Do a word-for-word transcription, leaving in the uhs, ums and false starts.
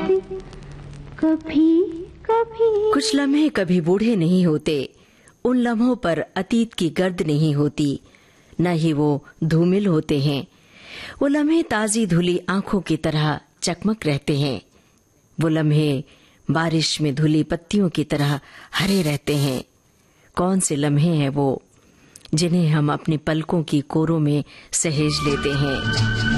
कभी कभी। कुछ लम्हे कभी बूढ़े नहीं होते, उन लम्हों पर अतीत की गर्द नहीं होती, न ही वो धूमिल होते हैं। वो लम्हे ताजी धुली आंखों की तरह चकमक रहते हैं। वो लम्हे बारिश में धुली पत्तियों की तरह हरे रहते हैं। कौन से लम्हे हैं वो जिन्हें हम अपनी पलकों की कोरों में सहेज लेते हैं।